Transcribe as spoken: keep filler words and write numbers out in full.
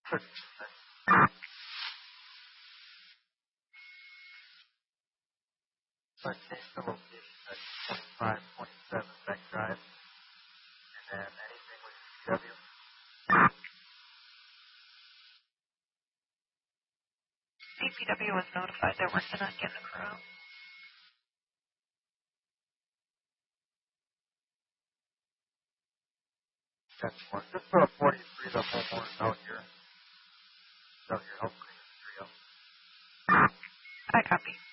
So I changed the location at twenty-five twenty-seven Beck Drive, and then anything with C P W. C P W was notified they're working on getting a crew out. That's more. Just for a forty-three, the homeowners out here. Out here, help clean the tree up. I copy.